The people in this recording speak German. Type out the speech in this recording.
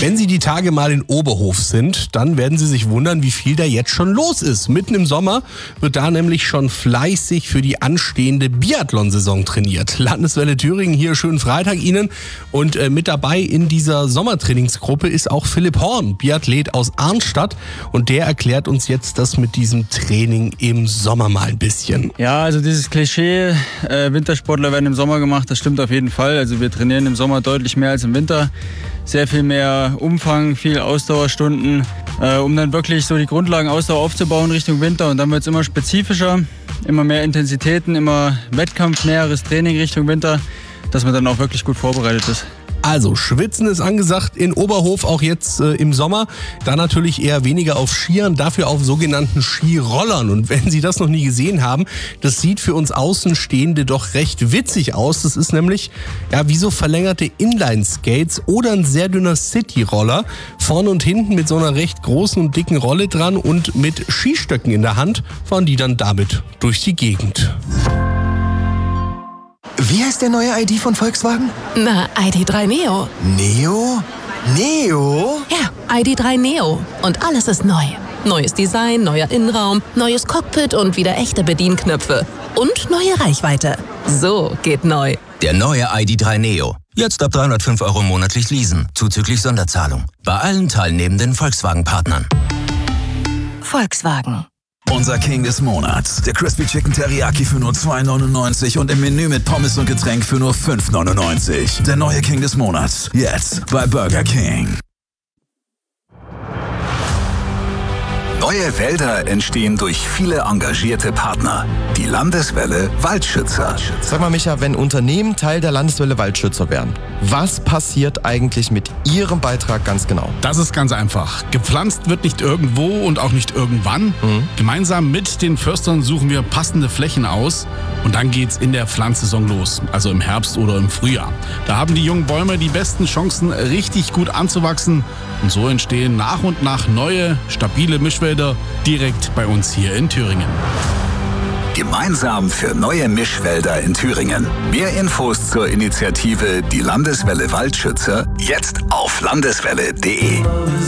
Wenn Sie die Tage mal in Oberhof sind, dann werden Sie sich wundern, wie viel da jetzt schon los ist. Mitten im Sommer wird da nämlich schon fleißig für die anstehende Biathlon-Saison trainiert. Landeswelle Thüringen hier, schönen Freitag Ihnen. Und mit dabei in dieser Sommertrainingsgruppe ist auch Philipp Horn, Biathlet aus Arnstadt. Und der erklärt uns jetzt das mit diesem Training im Sommer mal ein bisschen. Ja, also dieses Klischee, Wintersportler werden im Sommer gemacht, das stimmt auf jeden Fall. Also wir trainieren im Sommer deutlich mehr als im Winter. Sehr viel mehr Umfang, viel Ausdauerstunden, um dann wirklich so die Grundlagen Ausdauer aufzubauen Richtung Winter. Und dann wird es immer spezifischer, immer mehr Intensitäten, immer wettkampfnäheres Training Richtung Winter, dass man dann auch wirklich gut vorbereitet ist. Also, Schwitzen ist angesagt in Oberhof, auch jetzt im Sommer. Da natürlich eher weniger auf Skiern, dafür auf sogenannten Skirollern. Und wenn Sie das noch nie gesehen haben, das sieht für uns Außenstehende doch recht witzig aus. Das ist nämlich wie so verlängerte Inline-Skates oder ein sehr dünner City-Roller. Vorne und hinten mit so einer recht großen und dicken Rolle dran und mit Skistöcken in der Hand fahren die dann damit durch die Gegend. Wie heißt der neue ID von Volkswagen? Na, ID.3 Neo. Neo? Neo? Ja, ID.3 Neo. Und alles ist neu. Neues Design, neuer Innenraum, neues Cockpit und wieder echte Bedienknöpfe. Und neue Reichweite. So geht neu. Der neue ID.3 Neo. Jetzt ab 305 € monatlich leasen, zuzüglich Sonderzahlung. Bei allen teilnehmenden Volkswagen-Partnern. Volkswagen. Unser King des Monats. Der Crispy Chicken Teriyaki für nur 2,99 und im Menü mit Pommes und Getränk für nur 5,99. Der neue King des Monats. Jetzt bei Burger King. Neue Wälder entstehen durch viele engagierte Partner. Die Landeswelle Waldschützer. Sag mal, Micha, wenn Unternehmen Teil der Landeswelle Waldschützer werden, was passiert eigentlich mit ihrem Beitrag ganz genau? Das ist ganz einfach. Gepflanzt wird nicht irgendwo und auch nicht irgendwann. Gemeinsam mit den Förstern suchen wir passende Flächen aus und dann geht's in der Pflanzsaison los, also im Herbst oder im Frühjahr. Da haben die jungen Bäume die besten Chancen, richtig gut anzuwachsen und so entstehen nach und nach neue, stabile Mischwälder direkt bei uns hier in Thüringen. Gemeinsam für neue Mischwälder in Thüringen. Mehr Infos zur Initiative Die Landeswelle Waldschützer jetzt auf landeswelle.de.